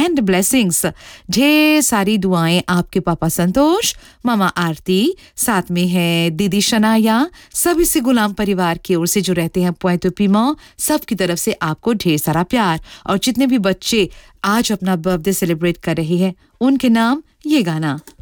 And blessings. ढेर सारी दुआएं आपके पापा संतोष, मामा आरती, साथ में है दीदी शनाया, सभी से गुलाम परिवार की ओर से जो रहते हैं पोएटो पीमा, सबकी तरफ से आपको ढेर सारा प्यार। और जितने भी बच्चे आज अपना बर्थडे सेलिब्रेट कर रहे हैं उनके नाम ये गाना।